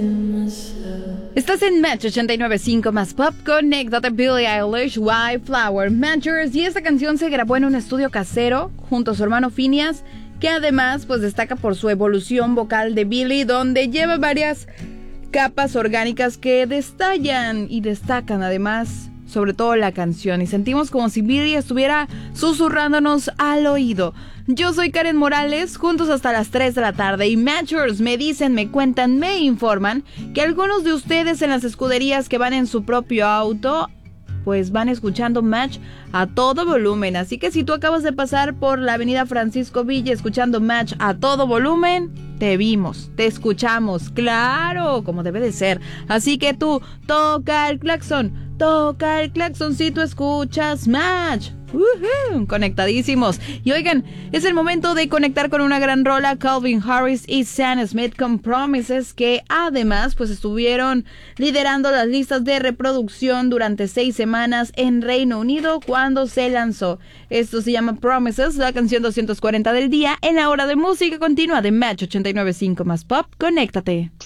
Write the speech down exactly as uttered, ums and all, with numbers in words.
Estás en Match ochenta y nueve punto cinco más Pop. Conéctate, Billie Eilish, White Flower Matchers. Y esta canción se grabó en un estudio casero junto a su hermano Phineas, que además pues destaca por su evolución vocal de Billie, donde lleva varias capas orgánicas que destallan y destacan además sobre todo la canción, y sentimos como si Billie estuviera susurrándonos al oído. Yo soy Karen Morales, juntos hasta las tres de la tarde, y Matchers me dicen, me cuentan, me informan que algunos de ustedes en las escuderías que van en su propio auto pues van escuchando Match a todo volumen. Así que si tú acabas de pasar por la avenida Francisco Villa escuchando Match a todo volumen, te vimos, te escuchamos, claro, como debe de ser. Así que tú, toca el claxon, toca el claxon si tú escuchas Match. Uh-huh, conectadísimos. Y oigan, es el momento de conectar con una gran rola, Calvin Harris y Sam Smith con Promises, que además pues estuvieron liderando las listas de reproducción durante seis semanas en Reino Unido cuando se lanzó. Esto se llama Promises, la canción doscientos cuarenta del día en la hora de música continua de Match ochenta y nueve punto cinco más Pop. Conéctate.